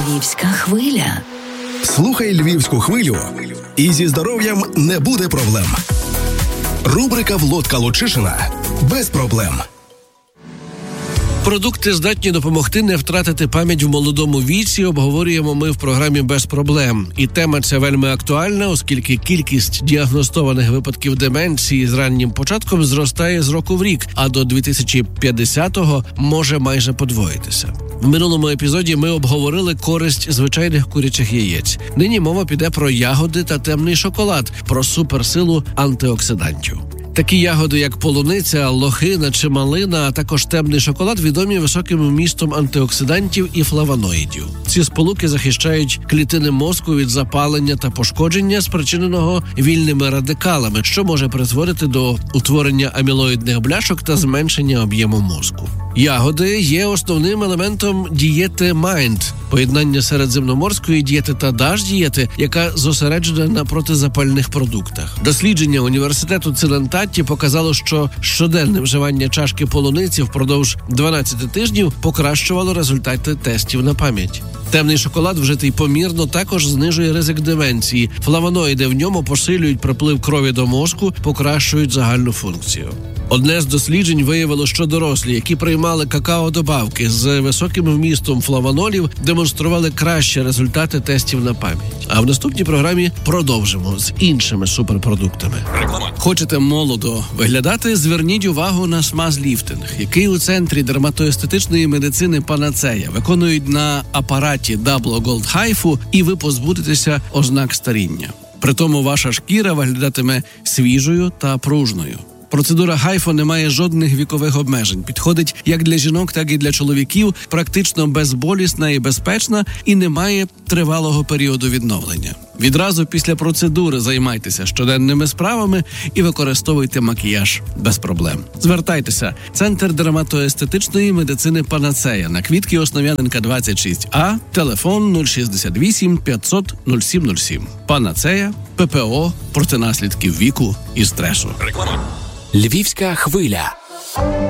Львівська хвиля. Слухай Львівську хвилю, і зі здоров'ям не буде проблем. Рубрика Володка Лучишина «Без проблем». Продукти здатні допомогти не втратити пам'ять в молодому віці, обговорюємо ми в програмі «Без проблем». І тема ця вельми актуальна, оскільки кількість діагностованих випадків деменції з раннім початком зростає з року в рік, а до 2050-го може майже подвоїтися. В минулому епізоді ми обговорили користь звичайних курячих яєць. Нині мова піде про ягоди та темний шоколад, про суперсилу антиоксидантів. Такі ягоди, як полуниця, лохина чи малина, а також темний шоколад, відомі високим вмістом антиоксидантів і флавоноїдів. Ці сполуки захищають клітини мозку від запалення та пошкодження, спричиненого вільними радикалами, що може призводити до утворення амілоїдних бляшок та зменшення об'єму мозку. Ягоди є основним елементом дієти Mind, поєднання середземноморської дієти та DASH-дієти, яка зосереджена на протизапальних продуктах. Дослідження університету Цилентатті показало, що щоденне вживання чашки полуниці впродовж 12 тижнів покращувало результати тестів на пам'ять. Темний шоколад, вжитий помірно, також знижує ризик деменції. Флавоноїди в ньому посилюють приплив крові до мозку, покращують загальну функцію. Одне з досліджень виявило, що дорослі, які приймали какао-добавки з високим вмістом флавонолів, демонстрували кращі результати тестів на пам'ять. А в наступній програмі продовжимо з іншими суперпродуктами. Хочете молодо виглядати? Зверніть увагу на смаз-ліфтинг, який у центрі дерматоестетичної медицини «Панацея» виконують на апараті Double Gold Hypho, і ви позбудетеся ознак старіння. Притому ваша шкіра виглядатиме свіжою та пружною. Процедура Hypho не має жодних вікових обмежень. Підходить як для жінок, так і для чоловіків, практично безболісна і безпечна, і не має тривалого періоду відновлення. Відразу після процедури займайтеся щоденними справами і використовуйте макіяж без проблем. Звертайтеся. Центр дерматоестетичної медицини «Панацея» на Квітки Основ'яненка, 26А, телефон 068 500 0707. «Панацея», ППО проти наслідків віку і стресу. Львівська хвиля.